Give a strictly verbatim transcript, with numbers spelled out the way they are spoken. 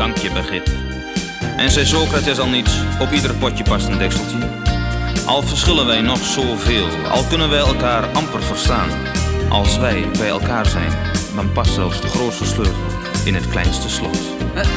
bankje begrip. En zei Socrates al niet, op ieder potje past een dekseltje. Al verschillen wij nog zoveel, al kunnen wij elkaar amper verstaan. Als wij bij elkaar zijn, dan past zelfs de grootste sleutel in het kleinste slot.